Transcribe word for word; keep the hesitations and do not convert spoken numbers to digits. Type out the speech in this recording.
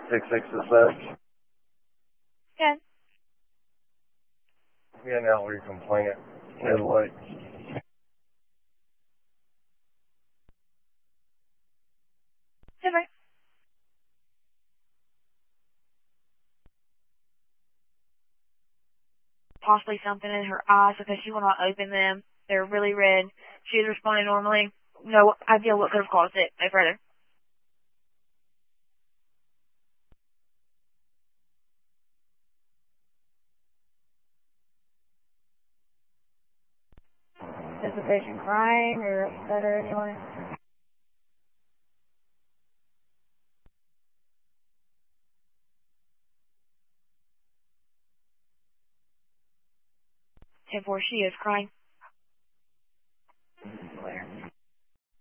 Six six to six. Good. Yeah, now we complain. It's like Super. Possibly something in her eyes because she will not open them. They're really red. She is responding normally. No idea what could have caused it. No further. Is the patient crying or upset or anyone? ten four, she is crying.